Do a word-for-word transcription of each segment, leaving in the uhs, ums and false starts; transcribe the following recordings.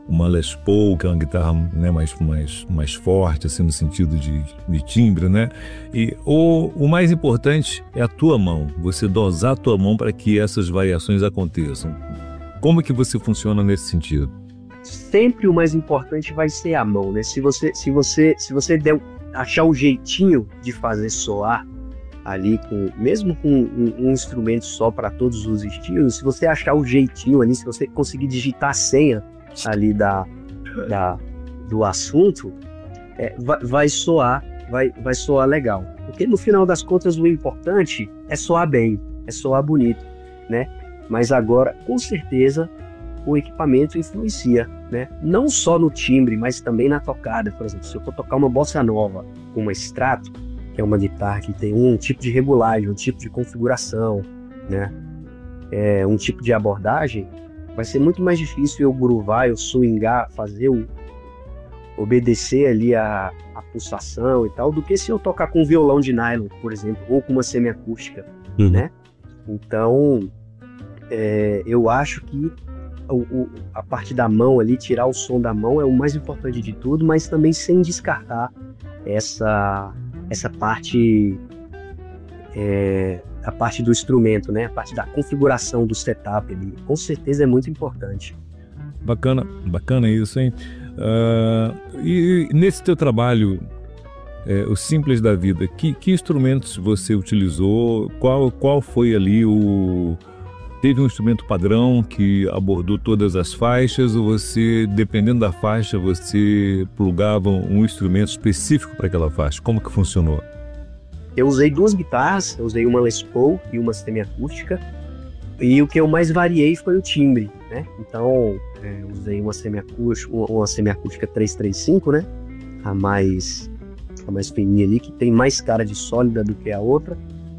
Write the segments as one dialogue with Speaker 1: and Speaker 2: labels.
Speaker 1: uma Les Paul, que é uma guitarra, né, mais, mais, mais forte, assim, no sentido de, de timbre, né? E o, o mais importante é a tua mão, você dosar a tua mão para que essas variações aconteçam. Como que você funciona nesse sentido?
Speaker 2: Sempre o mais importante vai ser a mão, né? Se você, se você, se você der, achar o jeitinho de fazer soar ali, com, mesmo com um, um instrumento só para todos os estilos, se você achar o jeitinho ali, se você conseguir digitar a senha ali da, da, do assunto, é, vai, vai soar, vai, vai soar legal. Porque no final das contas o importante é soar bem, é soar bonito, né? Mas agora, com certeza, o equipamento influencia, né? Não só no timbre, mas também na tocada. Por exemplo, se eu for tocar uma bossa nova com uma Strato, que é uma guitarra que tem um tipo de regulagem, um tipo de configuração, né? É, um tipo de abordagem, vai ser muito mais difícil eu groovar, eu swingar, fazer o obedecer ali a, a pulsação e tal, do que se eu tocar com um violão de nylon, por exemplo, ou com uma semiacústica,
Speaker 1: Uhum.
Speaker 2: né? Então, é, eu acho que o, o, a parte da mão ali, tirar o som da mão é o mais importante de tudo, mas também sem descartar essa, essa parte, é, a parte do instrumento, né? A parte da configuração do setup ali, com certeza é muito importante.
Speaker 1: Bacana, bacana isso, hein? Uh, e nesse teu trabalho, é, o simples da vida, que, que instrumentos você utilizou? Qual, qual foi ali o... Teve um instrumento padrão que abordou todas as faixas, ou você, dependendo da faixa, você plugava um instrumento específico para aquela faixa? Como que funcionou?
Speaker 2: Eu usei duas guitarras, eu usei uma Les Paul e uma semiacústica, e o que eu mais variei foi o timbre, né? Então, é, eu usei uma semiacústica, uma, uma semiacústica trezentos e trinta e cinco, né? A mais, a mais fininha ali, que tem mais cara de sólida do que a outra,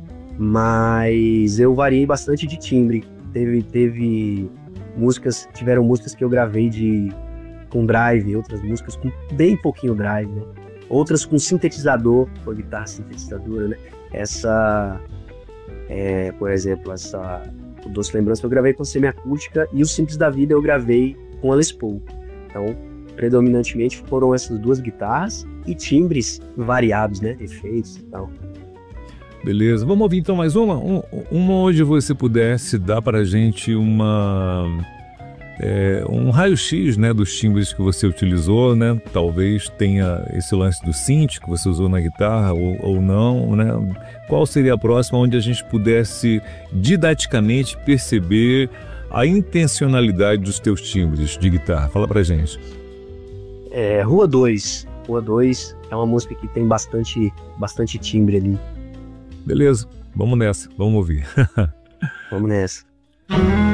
Speaker 2: mas eu variei bastante de timbre. Teve, teve músicas, tiveram músicas que eu gravei de, com drive, outras músicas com bem pouquinho drive, né? Outras com sintetizador, com guitarra sintetizadora, né? Essa, é, por exemplo, essa o Doce Lembrança eu gravei com semiacústica e o Simples da Vida eu gravei com a Les Paul. Então, predominantemente foram essas duas guitarras e timbres variados, né? Efeitos e tal.
Speaker 1: Beleza, vamos ouvir então mais uma, um, uma onde você pudesse dar para a gente uma, é, um raio-x, né, dos timbres que você utilizou, né? Talvez tenha esse lance do synth que você usou na guitarra ou, ou não, né? Qual seria a próxima onde a gente pudesse didaticamente perceber a intencionalidade dos teus timbres de guitarra? Fala pra gente.
Speaker 2: É, Rua dois. Rua dois é uma música que tem bastante, bastante timbre ali.
Speaker 1: Beleza, vamos nessa, vamos ouvir.
Speaker 2: Vamos nessa.